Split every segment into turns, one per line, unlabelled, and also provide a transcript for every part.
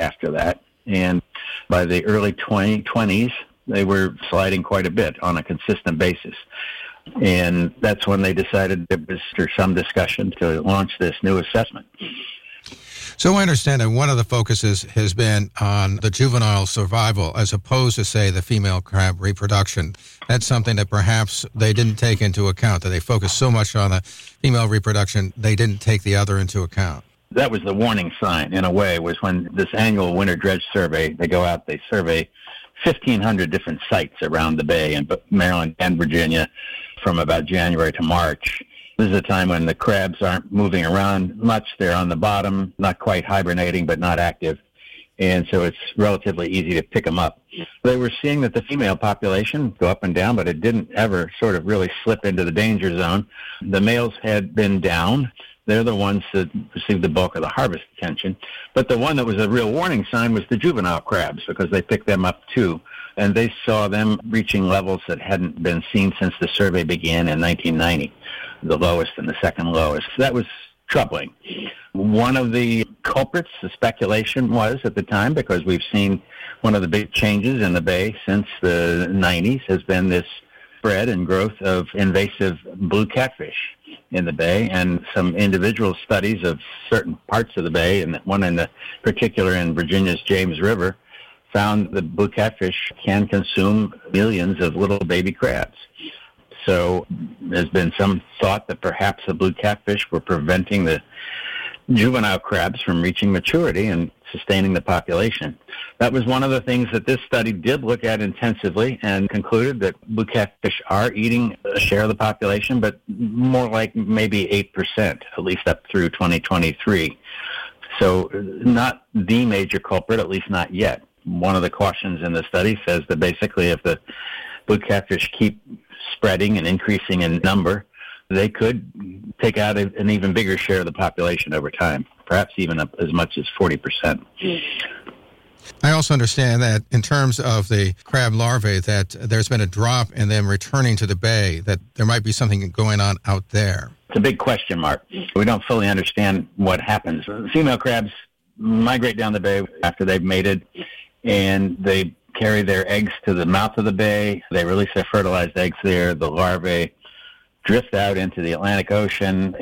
after that. And by the early 2020s, they were sliding quite a bit on a consistent basis. And that's when they decided it was, after some discussion, to launch this new assessment.
So I understand that one of the focuses has been on the juvenile survival as opposed to, say, the female crab reproduction. That's something that perhaps they didn't take into account, that they focused so much on the female reproduction, they didn't take the other into account.
That was the warning sign, in a way, was when this annual winter dredge survey, they go out, they survey 1,500 different sites around the bay in Maryland and Virginia from about January to March. This is a time when the crabs aren't moving around much. They're on the bottom, not quite hibernating, but not active. And so it's relatively easy to pick them up. They were seeing that the female population go up and down, but it didn't ever sort of really slip into the danger zone. The males had been down. They're the ones that received the bulk of the harvest attention. But the one that was a real warning sign was the juvenile crabs, because they picked them up too. And they saw them reaching levels that hadn't been seen since the survey began in 1990, the lowest and the second lowest. That was troubling. One of the culprits, the speculation was at the time, because we've seen one of the big changes in the bay since the 90s, has been this spread and growth of invasive blue catfish in the bay, and some individual studies of certain parts of the bay, and one in particular in Virginia's James River, found that blue catfish can consume millions of little baby crabs. So there's been some thought that perhaps the blue catfish were preventing the juvenile crabs from reaching maturity and sustaining the population. That was one of the things that this study did look at intensively, and concluded that blue catfish are eating a share of the population, but more like maybe 8%, at least up through 2023. So not the major culprit, at least not yet. One of the cautions in the study says that basically if the blue catfish keep spreading and increasing in number, they could take out an even bigger share of the population over time, perhaps even up as much as 40%.
I also understand that in terms of the crab larvae, that there's been a drop in them returning to the bay, that there might be something going on out there.
It's a big question mark. We don't fully understand what happens. Female crabs migrate down the bay after they've mated, and they carry their eggs to the mouth of the bay. They release their fertilized eggs there. The larvae drift out into the Atlantic Ocean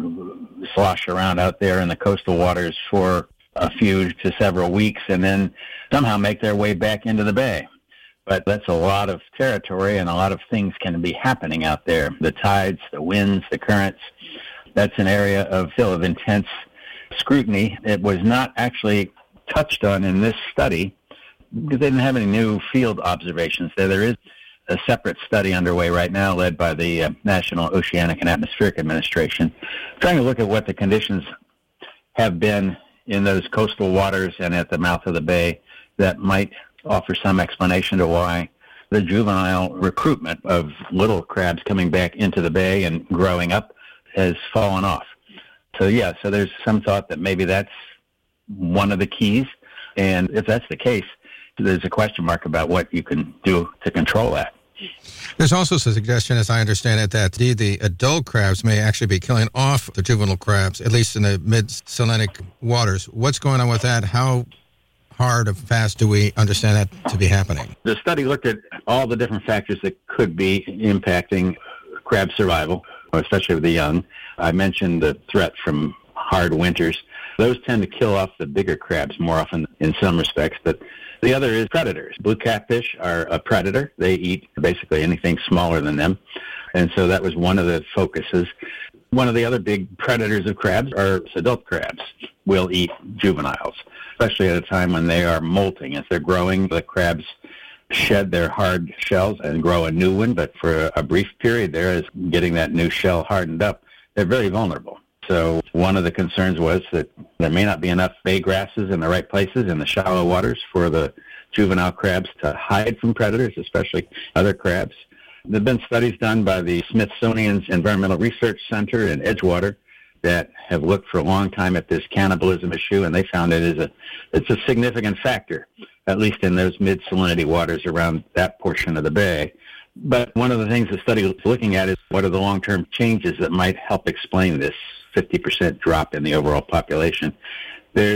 and slosh around out there in the coastal waters for a few to several weeks, and then somehow make their way back into the bay. But that's a lot of territory, and a lot of things can be happening out there. The tides, the winds, the currents. That's an area of intense scrutiny. It was not actually touched on in this study because they didn't have any new field observations there. There is a separate study underway right now led by the National Oceanic and Atmospheric Administration, trying to look at what the conditions have been in those coastal waters and at the mouth of the bay that might offer some explanation to why the juvenile recruitment of little crabs coming back into the bay and growing up has fallen off. So there's some thought that maybe that's one of the keys. And if that's the case, there's a question mark about what you can do to control that.
There's also a suggestion, as I understand it, that the adult crabs may actually be killing off the juvenile crabs, at least in the mid-salinic waters. What's going on with that? How hard or fast do we understand that to be happening?
The study looked at all the different factors that could be impacting crab survival, especially with the young. I mentioned the threat from hard winters. Those tend to kill off the bigger crabs more often in some respects, but the other is predators. Blue catfish are a predator. They eat basically anything smaller than them, and so that was one of the focuses. One of the other big predators of crabs are adult crabs. Will eat juveniles, especially at a time when they are molting. As they're growing, the crabs shed their hard shells and grow a new one, but for a brief period there, as getting that new shell hardened up, they're very vulnerable. So one of the concerns was that there may not be enough bay grasses in the right places in the shallow waters for the juvenile crabs to hide from predators, especially other crabs. There have been studies done by the Smithsonian's Environmental Research Center in Edgewater that have looked for a long time at this cannibalism issue, and they found it's a significant factor, at least in those mid-salinity waters around that portion of the bay. But one of the things the study is looking at is what are the long-term changes that might help explain this 50% drop in the overall population. There's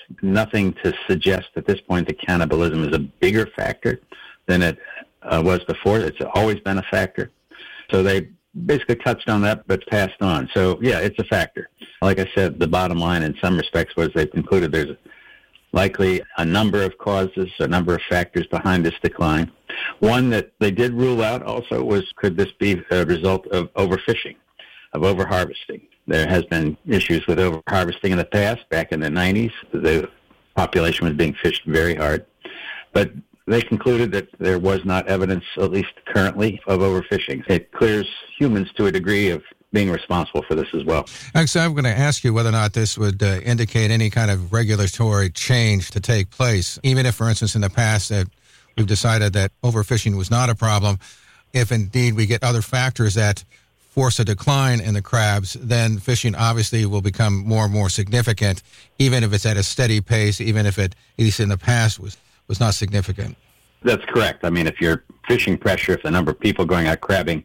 nothing to suggest at this point that cannibalism is a bigger factor than it was before. It's always been a factor. So they basically touched on that but passed on. So, yeah, it's a factor. Like I said, the bottom line in some respects was they concluded there's likely a number of causes, a number of factors behind this decline. One that they did rule out also was, could this be a result of overfishing, of overharvesting? There has been issues with overharvesting in the past. Back in the 90s, the population was being fished very hard. But they concluded that there was not evidence, at least currently, of overfishing. It clears humans to a degree of being responsible for this as well.
Actually, I'm going to ask you whether or not this would indicate any kind of regulatory change to take place, even if, for instance, in the past that we've decided that overfishing was not a problem. If indeed we get other factors that force a decline in the crabs, then fishing obviously will become more and more significant, even if it's at a steady pace, even if it, at least in the past, was not significant.
That's correct. I mean, if your fishing pressure, if the number of people going out crabbing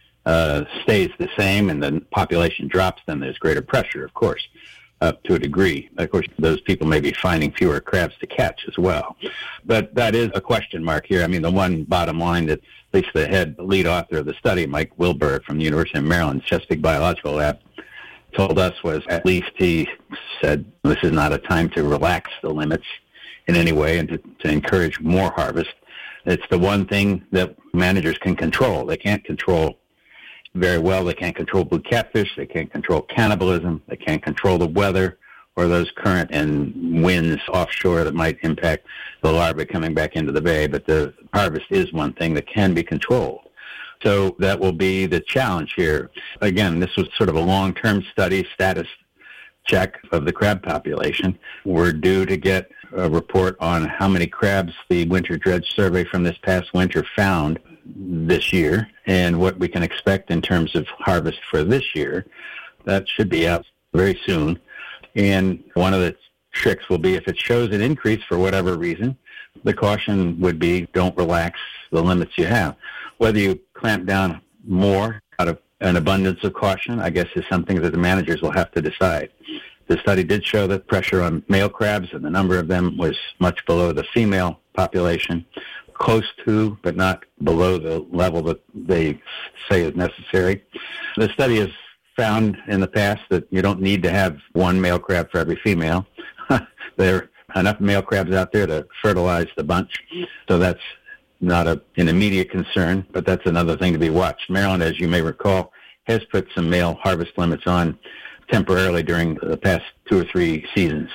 stays the same and the population drops, then there's greater pressure, of course, to a degree. Of course, those people may be finding fewer crabs to catch as well. But that is a question mark here. I mean, the one bottom line that at least the head lead author of the study, Mike Wilbur from the University of Maryland Chesapeake Biological Lab, told us was, at least he said, this is not a time to relax the limits in any way and to encourage more harvest. It's the one thing that managers can control. They can't control very well. They can't control blue catfish. They can't control cannibalism. They can't control the weather or those current and winds offshore that might impact the larvae coming back into the bay. But the harvest is one thing that can be controlled. So that will be the challenge here. Again, this was sort of a long-term study, status check of the crab population. We're due to get a report on how many crabs the winter dredge survey from this past winter found this year and what we can expect in terms of harvest for this year. That should be out very soon. And one of the tricks will be if it shows an increase for whatever reason, the caution would be don't relax the limits you have. Whether you clamp down more out of an abundance of caution, I guess, is something that the managers will have to decide. The study did show that pressure on male crabs and the number of them was much below the female population, close to, but not below the level that they say is necessary. The study has found in the past that you don't need to have one male crab for every female. There are enough male crabs out there to fertilize the bunch, so that's not an immediate concern, but that's another thing to be watched. Maryland, as you may recall, has put some male harvest limits on temporarily during the past 2 or 3 seasons.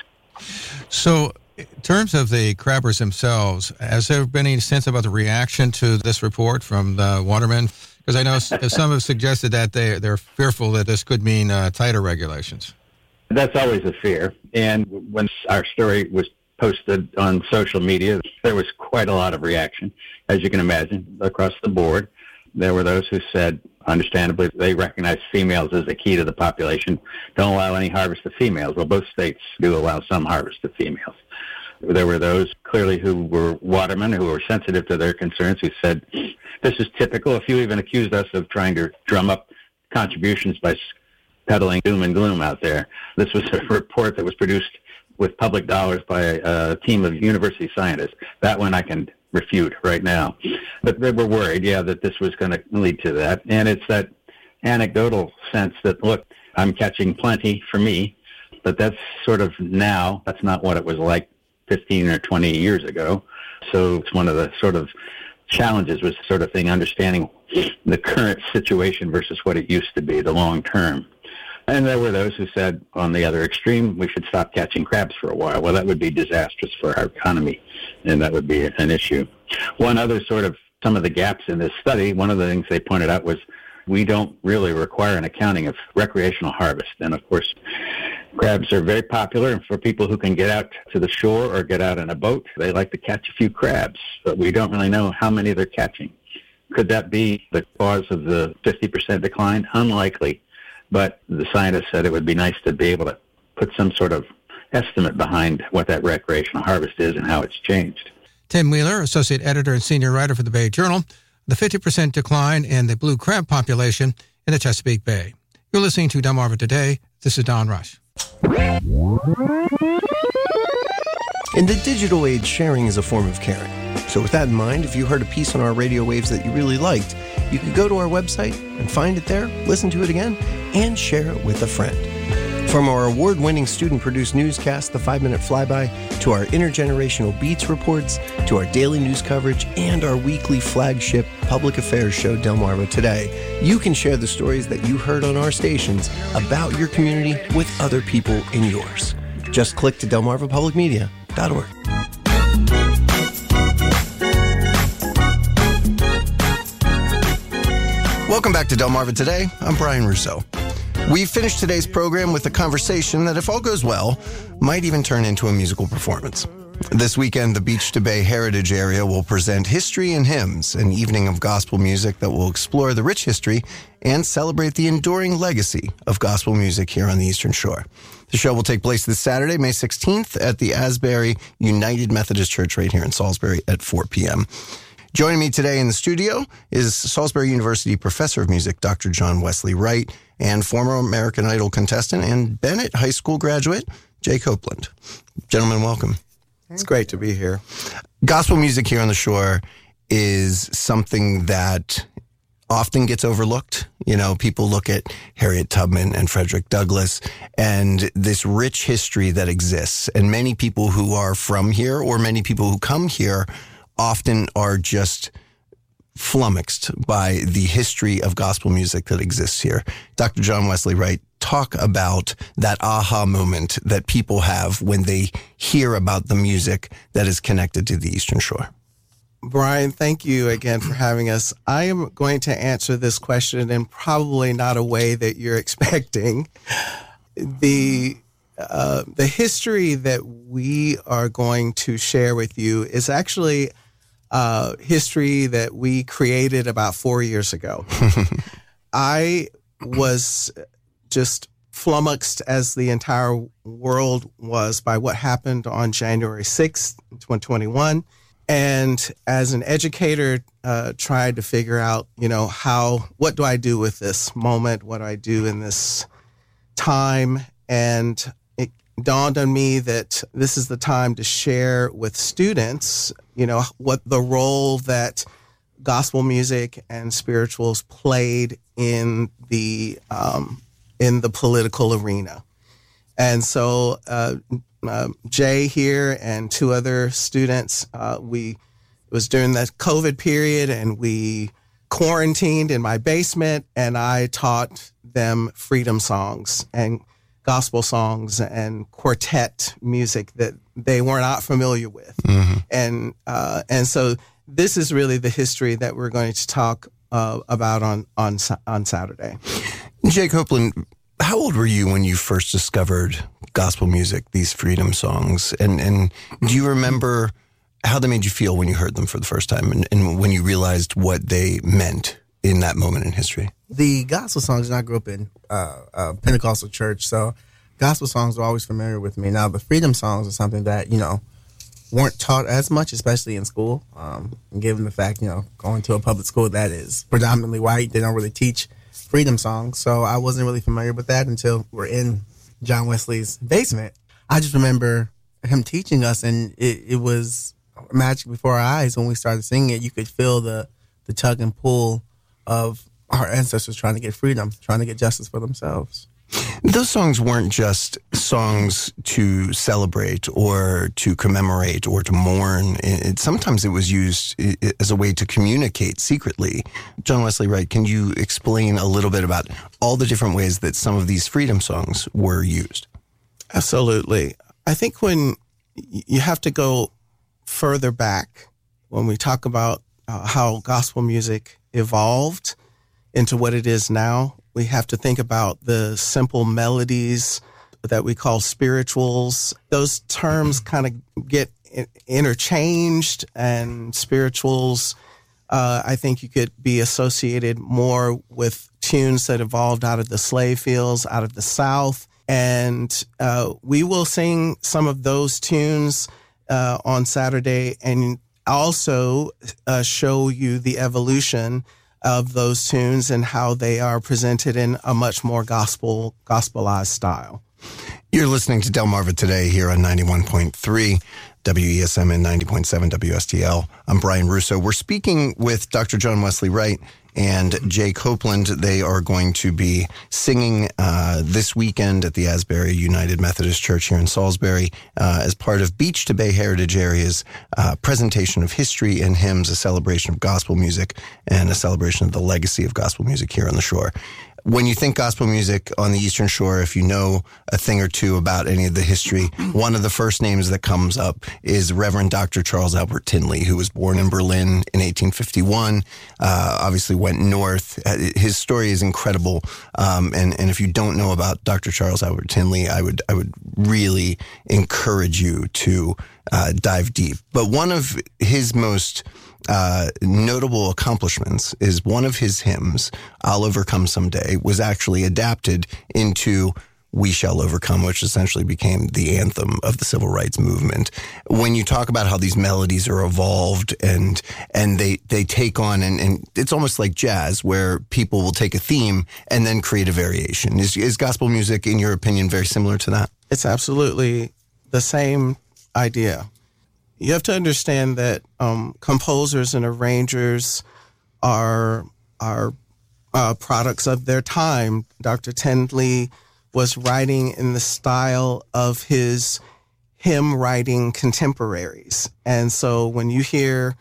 So
in terms of the crabbers themselves, has there been any sense about the reaction to this report from the watermen? Because I know some have suggested that they're fearful that this could mean tighter regulations.
That's always a fear. And when our story was posted on social media, there was quite a lot of reaction, as you can imagine, across the board. There were those who said, understandably, they recognize females as the key to the population. Don't allow any harvest of females. Well, both states do allow some harvest of females. There were those clearly who were watermen who were sensitive to their concerns who said, this is typical. A few even accused us of trying to drum up contributions by peddling doom and gloom out there. This was a report that was produced with public dollars by a team of university scientists. That one I can refute right now. But they were worried, that this was going to lead to that. And it's that anecdotal sense that, look, I'm catching plenty for me, but that's sort of now, that's not what it was like 15 or 20 years ago. So it's one of the sort of challenges with sort of thing, understanding the current situation versus what it used to be, the long term. And there were those who said, on the other extreme, we should stop catching crabs for a while. Well, that would be disastrous for our economy, and that would be an issue. One other sort of, some of the gaps in this study, one of the things they pointed out was we don't really require an accounting of recreational harvest. And, of course, crabs are very popular, and for people who can get out to the shore or get out in a boat, they like to catch a few crabs, but we don't really know how many they're catching. Could that be the cause of the 50% decline? Unlikely. But the scientists said it would be nice to be able to put some sort of estimate behind what that recreational harvest is and how it's changed.
Tim Wheeler, Associate Editor and Senior Writer for the Bay Journal, the 50% decline in the blue crab population in the Chesapeake Bay. You're listening to Delmarva Today. This is Don Rush.
In the digital age, sharing is a form of caring. So with that in mind, if you heard a piece on our radio waves that you really liked, you could go to our website and find it there, listen to it again, and share it with a friend. From our award-winning student-produced newscast, The 5-Minute Flyby, to our intergenerational Beats reports, to our daily news coverage, and our weekly flagship public affairs show, Delmarva Today, you can share the stories that you heard on our stations about your community with other people in yours. Just click to delmarvapublicmedia.org. Welcome back to Delmarva Today. I'm Brian Rousseau. We finished today's program with a conversation that, if all goes well, might even turn into a musical performance. This weekend, the Beach to Bay Heritage Area will present History and Hymns, an evening of gospel music that will explore the rich history and celebrate the enduring legacy of gospel music here on the Eastern Shore. The show will take place this Saturday, May 16th, at the Asbury United Methodist Church right here in Salisbury at 4 p.m. Joining me today in the studio is Salisbury University Professor of Music, Dr. John Wesley Wright, and former American Idol contestant and Bennett High School graduate, Jay Copeland. Gentlemen, welcome.
It's great to be here.
Gospel music here on the shore is something that often gets overlooked. You know, people look at Harriet Tubman and Frederick Douglass and this rich history that exists. And many people who are from here or many people who come here often are just flummoxed by the history of gospel music that exists here. Dr. John Wesley Wright, talk about that aha moment that people have when they hear about the music that is connected to the Eastern Shore.
Brian, thank you again for having us. I am going to answer this question in probably not a way that you're expecting. The history that we are going to share with you is actually history that we created about 4 years ago. I was just flummoxed, as the entire world was, by what happened on January 6th, 2021. And as an educator, tried to figure out, what do I do with this moment? What do I do in this time? And it dawned on me that this is the time to share with students, what the role that gospel music and spirituals played in the political arena. And so Jay here and two other students, it was during the COVID period, and we quarantined in my basement, and I taught them freedom songs and gospel songs and quartet music that they were not familiar with. Mm-hmm. And so this is really the history that we're going to talk about on Saturday.
Jay Copeland, how old were you when you first discovered gospel music, these freedom songs? And do you remember how they made you feel when you heard them for the first time and when you realized what they meant in that moment in history?
The gospel songs, and I grew up in a Pentecostal church, so gospel songs were always familiar with me. Now, the freedom songs are something that, weren't taught as much, especially in school. Given the fact, going to a public school that is predominantly white, they don't really teach freedom songs. So I wasn't really familiar with that until we're in John Wesley's basement. I just remember him teaching us, and it was magic before our eyes when we started singing it. You could feel the tug and pull of our ancestors trying to get freedom, trying to get justice for themselves.
Those songs weren't just songs to celebrate or to commemorate or to mourn. Sometimes it was used as a way to communicate secretly. John Wesley Wright, can you explain a little bit about all the different ways that some of these freedom songs were used?
Absolutely. I think when you have to go further back, when we talk about how gospel music evolved into what it is now, we have to think about the simple melodies that we call spirituals. Those terms kind of get interchanged, and spirituals, I think you could be associated more with tunes that evolved out of the slave fields, out of the South. And we will sing some of those tunes on Saturday, and also show you the evolution of those tunes and how they are presented in a much more gospelized style.
You're listening to Delmarva Today here on 91.3 WESM and 90.7 WSTL. I'm Brian Russo. We're speaking with Dr. John Wesley Wright and Jay Copeland. They are going to be singing this weekend at the Asbury United Methodist Church here in Salisbury as part of Beach to Bay Heritage Area's presentation of history and hymns, a celebration of gospel music, and a celebration of the legacy of gospel music here on the shore. When you think gospel music on the Eastern Shore, if you know a thing or two about any of the history, one of the first names that comes up is Reverend Dr. Charles Albert Tindley, who was born in Berlin in 1851, obviously went north. His story is incredible. And if you don't know about Dr. Charles Albert Tindley, I would really encourage you to dive deep. But one of his most notable accomplishments is one of his hymns, I'll Overcome Someday, was actually adapted into We Shall Overcome, which essentially became the anthem of the civil rights movement. When you talk about how these melodies are evolved and they take on, and it's almost like jazz, where people will take a theme and then create a variation. Is gospel music, in your opinion, very similar to that?
It's absolutely the same idea. You have to understand that composers and arrangers are products of their time. Dr. Tindley was writing in the style of his hymn writing contemporaries. And so when you hear,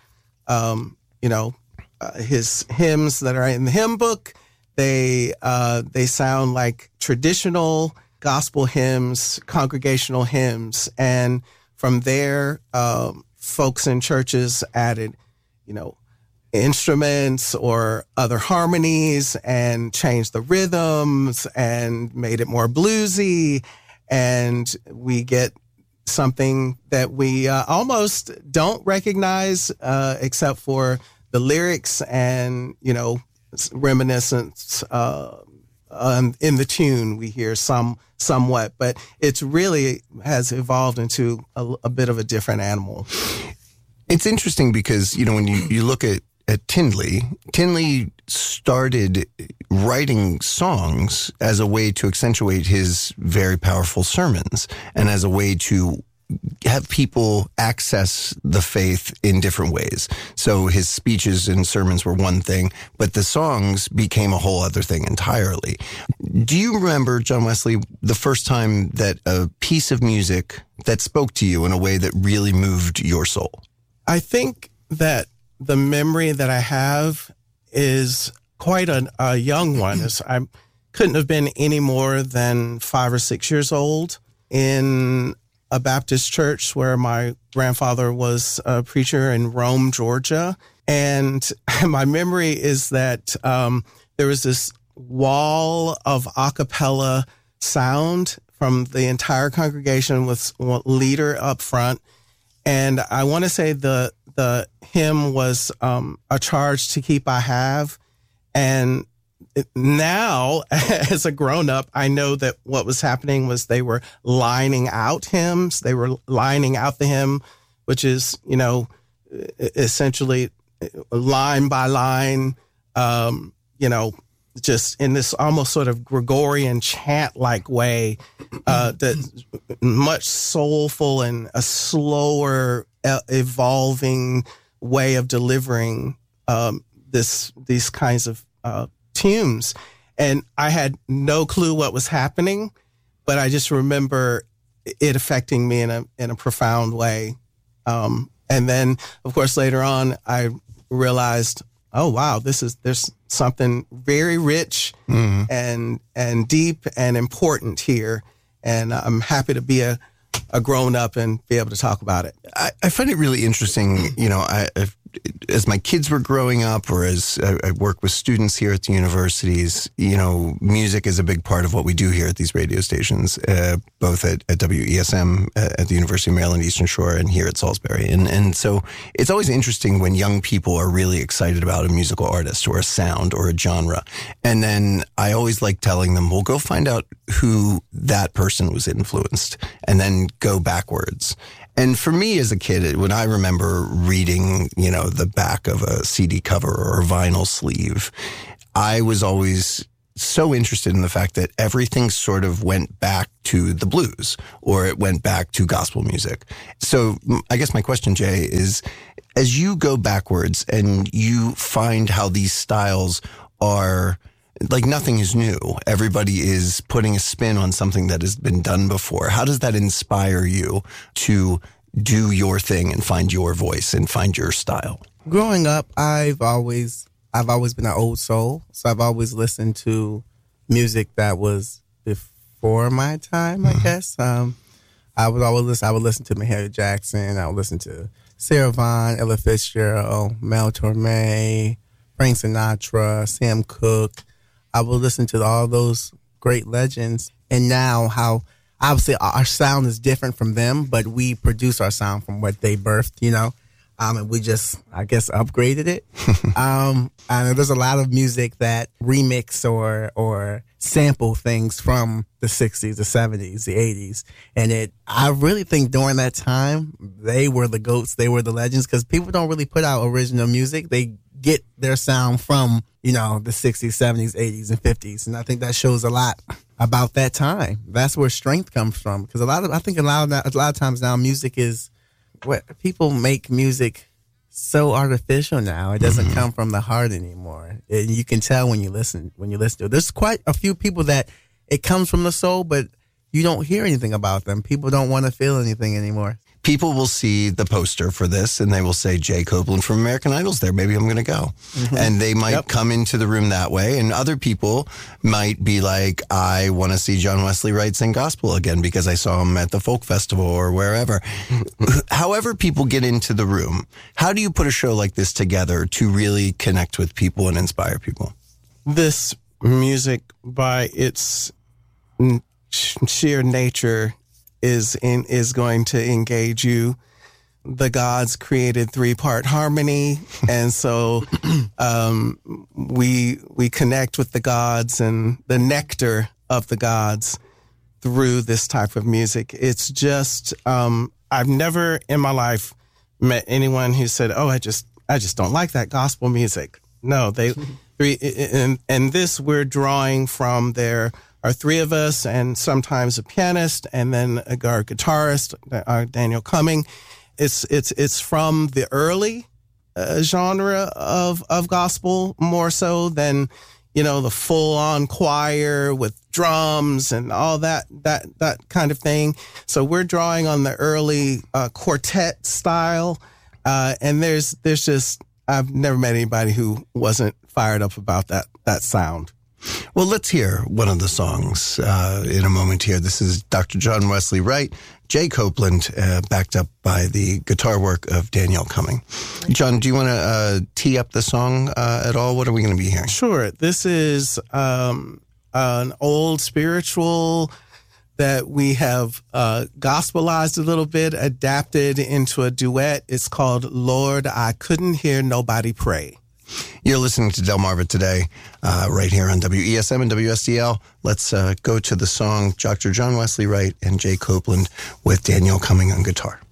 his hymns that are in the hymn book, they sound like traditional gospel hymns, congregational hymns. And from there, folks in churches added, instruments or other harmonies and changed the rhythms and made it more bluesy. And we get something that we almost don't recognize except for the lyrics and, reminiscence in the tune we hear somewhat, but it's really has evolved into a bit of a different animal.
It's interesting because, when you look at Tindley started writing songs as a way to accentuate his very powerful sermons and as a way to have people access the faith in different ways. So his speeches and sermons were one thing, but the songs became a whole other thing entirely. Do you remember, John Wesley, the first time that a piece of music that spoke to you in a way that really moved your soul?
I think that the memory that I have is quite a young one. I couldn't have been any more than 5 or 6 years old in a Baptist church where my grandfather was a preacher in Rome, Georgia. And my memory is that there was this wall of a cappella sound from the entire congregation with one leader up front. And I want to say the hymn was A Charge to Keep I Have. And now, as a grown-up, I know that what was happening was they were lining out hymns. They were lining out the hymn, which is, essentially line by line, just in this almost sort of Gregorian chant-like way, that much soulful and a slower, evolving way of delivering these kinds of tunes. And I had no clue what was happening, but I just remember it affecting me in a profound way. And then, of course, later on, I realized, oh wow, there's something very rich and deep and important here, and I'm happy to be a grown up and be able to talk about it.
I find it really interesting. As my kids were growing up, or as I work with students here at the universities, music is a big part of what we do here at these radio stations, both at WESM at the University of Maryland Eastern Shore and here at Salisbury. And so it's always interesting when young people are really excited about a musical artist or a sound or a genre. And then I always like telling them, well, go find out who that person was influenced and then go backwards. And for me as a kid, when I remember reading, the back of a CD cover or a vinyl sleeve, I was always so interested in the fact that everything sort of went back to the blues, or it went back to gospel music. So I guess my question, Jay, is as you go backwards and you find how these styles are, like, nothing is new. Everybody is putting a spin on something that has been done before. How does that inspire you to do your thing and find your voice and find your style?
Growing up, I've always been an old soul, so I've always listened to music that was before my time, I guess. I would listen to Mahalia Jackson. I would listen to Sarah Vaughan, Ella Fitzgerald, Mel Torme, Frank Sinatra, Sam Cooke. I would listen to all those great legends. And now how obviously our sound is different from them, but we produce our sound from what they birthed, you know. And we just, I guess, upgraded it. And there's a lot of music that remix or sample things from the 60s, the 70s, the 80s. And I really think during that time, they were the GOATs, they were the legends, because people don't really put out original music. They get their sound from, you know, the 60s, 70s, 80s, and 50s. And I think that shows a lot about that time. That's where strength comes from. Because I think a lot of times now, music is, what people make music so artificial now. It doesn't come from the heart anymore. And you can tell when you listen to it. There's quite a few people that it comes from the soul, but you don't hear anything about them. People don't want to feel anything anymore.
People will see the poster for this and they will say, Jay Copeland from American Idol's there. Maybe I'm going to go. And they might come into the room that way. And other people might be like, I want to see John Wesley Wright sing gospel again because I saw him at the folk festival or wherever. However people get into the room, how do you put a show like this together to really connect with people and inspire people?
This music, by its sheer nature, is going to engage you. The gods created 3-part harmony, and so we connect with the gods and the nectar of the gods through this type of music. It's just I've never in my life met anyone who said, "Oh, I just don't like that gospel music." No, and this we're drawing from there. Are 3 of us, and sometimes a pianist, and then our guitarist, Daniel Cumming. It's from the early genre of gospel, more so than, you know, the full on choir with drums and all that kind of thing. So we're drawing on the early quartet style, and there's just, I've never met anybody who wasn't fired up about that sound.
Well, let's hear one of the songs in a moment here. This is Dr. John Wesley Wright, Jay Copeland, backed up by the guitar work of Daniel Cumming. John, do you want to tee up the song at all? What are we going to be hearing?
Sure. This is an old spiritual that we have gospelized a little bit, adapted into a duet. It's called Lord, I Couldn't Hear Nobody Pray.
You're listening to Delmarva Today, right here on WESM and WSDL. Let's go to the song Dr. John Wesley Wright and Jay Copeland with Daniel Cumming on guitar.